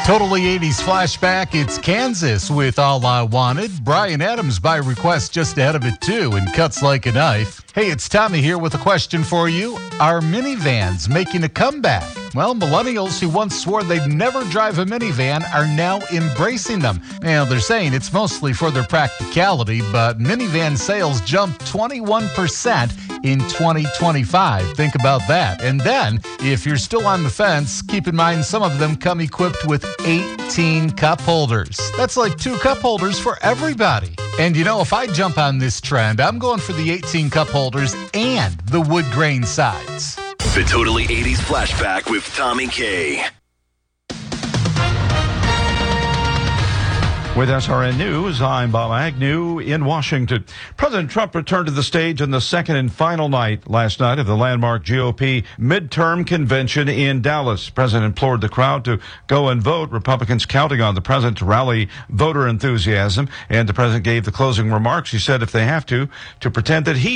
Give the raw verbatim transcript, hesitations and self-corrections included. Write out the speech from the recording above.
Totally eighties flashback. It's Kansas with All I Wanted. Bryan Adams by request just ahead of it too and cuts like a knife. Hey, it's Tommy here with a question for you. Are minivans making a comeback? Well, millennials who once swore they'd never drive a minivan are now embracing them. Now, they're saying it's mostly for their practicality, but minivan sales jumped twenty-one percent in twenty twenty-five. Think about that. And then, if you're still on the fence, keep in mind some of them come equipped with eighteen cup holders. That's like two cup holders for everybody. And you know, if I jump on this trend, I'm going for the eighteen cup holders and the wood grain sides. The Totally eighties Flashback with Tommy K. With S R N News, I'm Bob Agnew in Washington. President Trump returned to the stage on the second and final night last night of the landmark G O P midterm convention in Dallas. The president implored the crowd to go and vote, Republicans counting on the president to rally voter enthusiasm. And the president gave the closing remarks. He said if they have to, to pretend that he